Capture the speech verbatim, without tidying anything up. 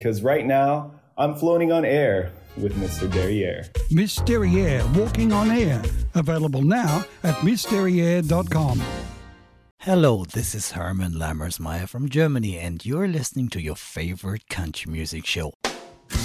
Because right now, I'm floating on air with Mister Derriere. Miss Derriere, Walking on Air. Available now at miss derriere dot com. Hello, this is Herman Lammersmeyer from Germany, and you're listening to your favorite country music show.